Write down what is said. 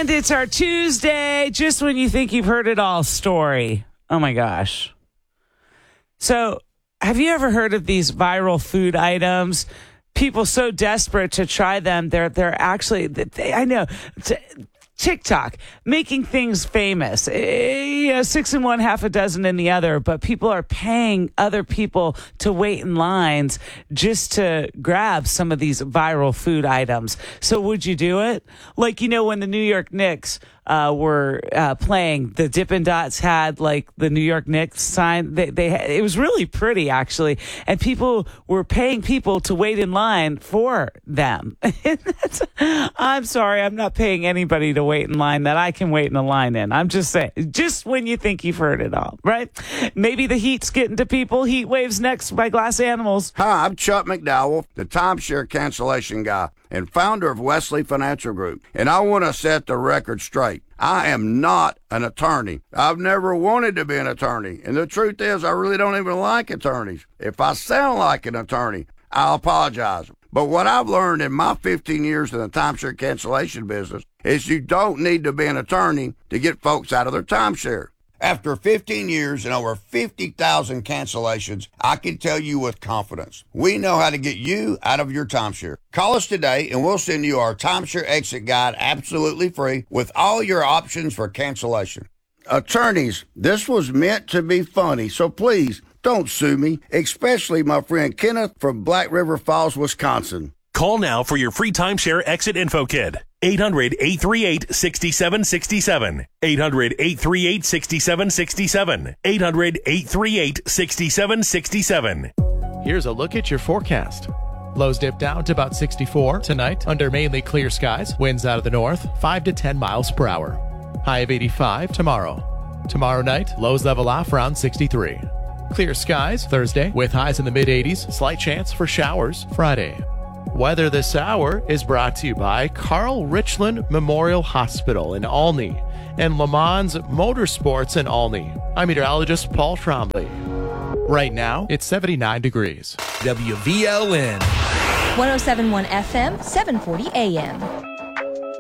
And it's our Tuesday, just when you think you've heard it all story. Oh my gosh. So, have you ever heard of these viral food items? People so desperate to try them, they're actually, I know, TikTok, making things famous. 6 in one, half a dozen in the other, but people are paying other people to wait in lines just to grab some of these viral food items. So would you do it? Like, when the New York Knicks were playing, the Dippin' Dots had like the New York Knicks sign. It was really pretty actually, and people were paying people to wait in line for them. I'm sorry, I'm not paying anybody to wait in line that I can wait in a line in. I'm just saying, just when you think you've heard it all, right? Maybe the heat's getting to people. Heat waves next by Glass Animals. Hi, I'm Chuck McDowell, the timeshare cancellation guy and founder of Wesley Financial Group. And I want to set the record straight. I am not an attorney. I've never wanted to be an attorney. And the truth is, I really don't even like attorneys. If I sound like an attorney, I'll apologize. But what I've learned in my 15 years in the timeshare cancellation business is you don't need to be an attorney to get folks out of their timeshare. After 15 years and over 50,000 cancellations, I can tell you with confidence, we know how to get you out of your timeshare. Call us today and we'll send you our timeshare exit guide absolutely free with all your options for cancellation. Attorneys, this was meant to be funny, so please don't sue me, especially my friend Kenneth from Black River Falls, Wisconsin. Call now for your free timeshare exit info kit. 800-838-6767. 800-838-6767. 800-838-6767. Here's a look at your forecast. Lows dip down to about 64 tonight under mainly clear skies. Winds out of the north, 5 to 10 miles per hour. High of 85 tomorrow. Tomorrow night, lows level off around 63. Clear skies Thursday with highs in the mid-80s. Slight chance for showers Friday. Weather this hour is brought to you by Carl Richland Memorial Hospital in Olney and Le Mans Motorsports in Olney. I'm meteorologist Paul Trombley. Right now, it's 79 degrees. WVLN 107.1 FM, 740 AM.